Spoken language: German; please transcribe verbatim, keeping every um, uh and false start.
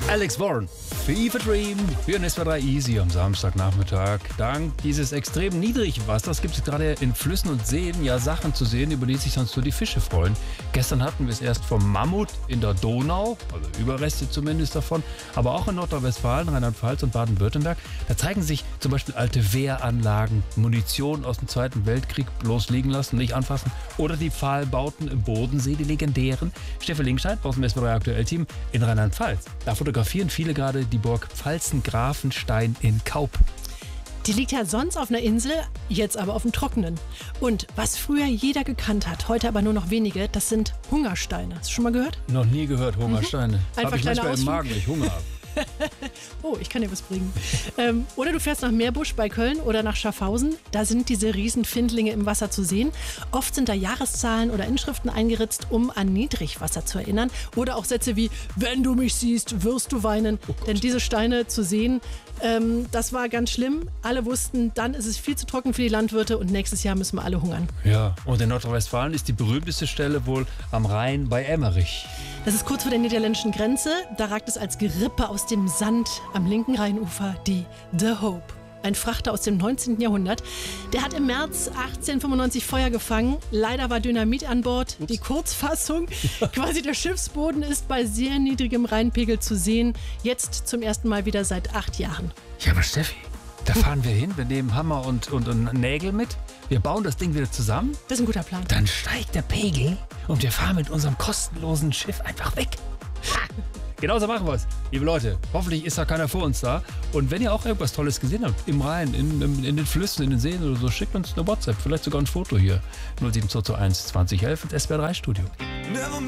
Alex Warren, Fever Dream, für N S W drei Easy am Samstagnachmittag. Dank dieses extremen Niedrigwassers gibt es gerade in Flüssen und Seen ja Sachen zu sehen, über die sich sonst nur die Fische freuen. Gestern hatten wir es erst vom Mammut in der Donau, also Überreste zumindest davon, aber auch in Nordrhein-Westfalen, Rheinland-Pfalz und Baden-Württemberg. Da zeigen sich zum Beispiel alte Wehranlagen, Munition aus dem Zweiten Weltkrieg bloß liegen lassen, nicht anfassen, oder die Pfahlbauten im Bodensee, die legendären. Steffi Linkscheid aus dem N S W drei Aktuell-Team in Rheinland-Pfalz. Da fotografieren viele gerade die Burg Pfalzen-Grafenstein in Kaup. Die liegt ja sonst auf einer Insel, jetzt aber auf dem Trockenen. Und was früher jeder gekannt hat, heute aber nur noch wenige, das sind Hungersteine. Hast du schon mal gehört? Noch nie gehört, Hungersteine. Mhm. Habe ich manchmal im Magen, wenn ich Hunger habe. Oh, ich kann dir was bringen. ähm, oder du fährst nach Meerbusch bei Köln oder nach Schaffhausen. Da sind diese Riesenfindlinge im Wasser zu sehen. Oft sind da Jahreszahlen oder Inschriften eingeritzt, um an Niedrigwasser zu erinnern. Oder auch Sätze wie, wenn du mich siehst, wirst du weinen. Oh Denn diese Steine zu sehen, ähm, das war ganz schlimm. Alle wussten, dann ist es viel zu trocken für die Landwirte und nächstes Jahr müssen wir alle hungern. Ja, und in Nordrhein-Westfalen ist die berühmteste Stelle wohl am Rhein bei Emmerich. Das ist kurz vor der niederländischen Grenze. Da ragt es als Gerippe aus dem Sand am linken Rheinufer die The Hope. Ein Frachter aus dem neunzehnten Jahrhundert. Der hat im März achtzehnhundertfünfundneunzig Feuer gefangen. Leider war Dynamit an Bord. Ups. Die Kurzfassung, quasi der Schiffsboden ist bei sehr niedrigem Rheinpegel zu sehen. Jetzt zum ersten Mal wieder seit acht Jahren. Ja, aber Steffi, da fahren wir hin. Wir nehmen Hammer und, und, und Nägel mit. Wir bauen das Ding wieder zusammen. Das ist ein guter Plan. Dann steigt der Pegel und wir fahren mit unserem kostenlosen Schiff einfach weg. Genauso machen wir es. Liebe Leute, hoffentlich ist da keiner vor uns da. Und wenn ihr auch irgendwas Tolles gesehen habt, im Rhein, in, in, in den Flüssen, in den Seen oder so, schickt uns eine WhatsApp, vielleicht sogar ein Foto hier. null sieben zwei zwei eins zwanzig elf ins S W R drei Studio.